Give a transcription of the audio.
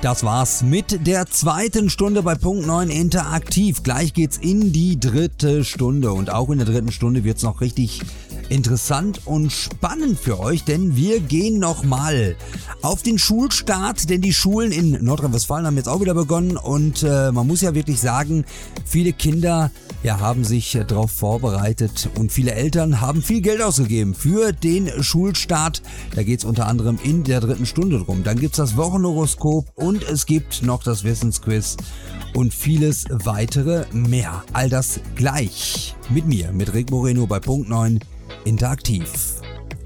Das war's mit der zweiten Stunde bei Punkt 9 Interaktiv. Gleich geht's in die dritte Stunde und auch in der dritten Stunde wird's noch richtig interessant und spannend für euch, denn wir gehen nochmal auf den Schulstart, denn die Schulen in Nordrhein-Westfalen haben jetzt auch wieder begonnen und man muss ja wirklich sagen, viele Kinder haben sich darauf vorbereitet und viele Eltern haben viel Geld ausgegeben für den Schulstart. Da geht's unter anderem in der dritten Stunde drum. Dann gibt's das Wochenhoroskop und es gibt noch das Wissensquiz und vieles weitere mehr. All das gleich mit mir, mit Rick Moreno bei Punkt 9 Interaktiv.